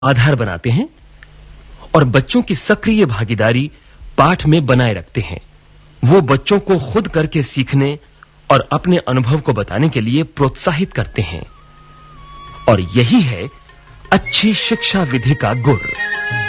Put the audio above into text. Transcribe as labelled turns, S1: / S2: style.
S1: आधार बनाते हैं और बच्चों की सक्रिय भागीदारी पाठ में बनाए रखते हैं। वो बच्चों को खुद करके सीखने और अपने अनुभव को बताने के लिए प्रोत्साहित करते हैं और यही है अच्छी शिक्षा विधि का गुर।